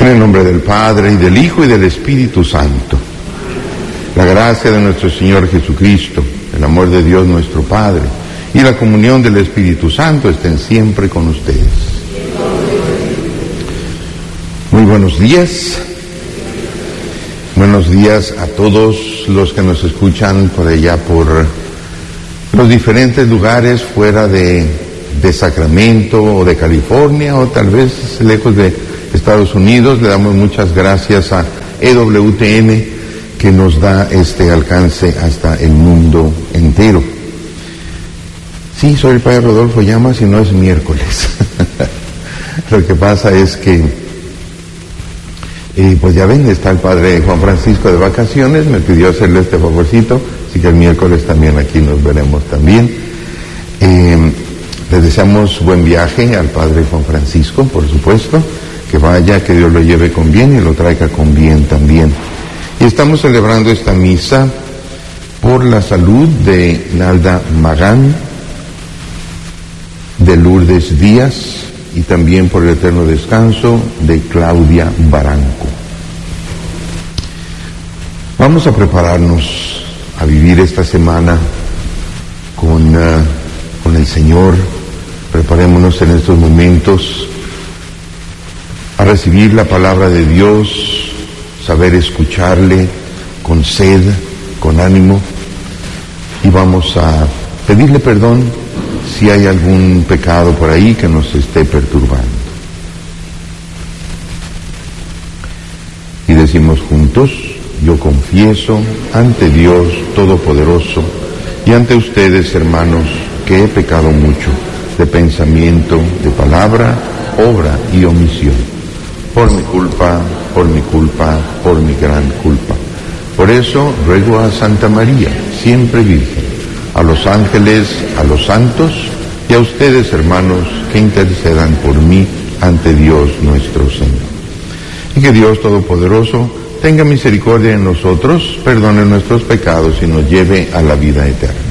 En el nombre del Padre, y del Hijo, y del Espíritu Santo. La gracia de nuestro Señor Jesucristo, el amor de Dios nuestro Padre, y la comunión del Espíritu Santo estén siempre con ustedes. Muy buenos días. Buenos días a todos los que nos escuchan por allá, por los diferentes lugares fuera de Sacramento o de California, o tal vez lejos de Estados Unidos. Le damos muchas gracias a EWTN que nos da este alcance hasta el mundo entero. Sí, soy el Padre Rodolfo Llamas y no es miércoles. Lo que pasa es que, pues ya ven, está el Padre Juan Francisco de vacaciones, me pidió hacerle este favorcito, así que el miércoles también aquí nos veremos también. Le deseamos buen viaje al Padre Juan Francisco, por supuesto, que vaya, que Dios lo lleve con bien y lo traiga con bien también. Y estamos celebrando esta misa por la salud de Nalda Magán, de Lourdes Díaz, y también por el eterno descanso de Claudia Baranco. Vamos a prepararnos a vivir esta semana con el Señor. Preparémonos en estos momentos a recibir la palabra de Dios, saber escucharle con sed, con ánimo, y vamos a pedirle perdón si hay algún pecado por ahí que nos esté perturbando. Y decimos juntos: yo confieso ante Dios Todopoderoso y ante ustedes, hermanos, que he pecado mucho, de pensamiento, de palabra, obra y omisión. Por mi culpa, por mi gran culpa. Por eso ruego a Santa María, siempre Virgen, a los ángeles, a los santos y a ustedes, hermanos, que intercedan por mí ante Dios nuestro Señor. Y que Dios Todopoderoso tenga misericordia de nosotros, perdone nuestros pecados y nos lleve a la vida eterna.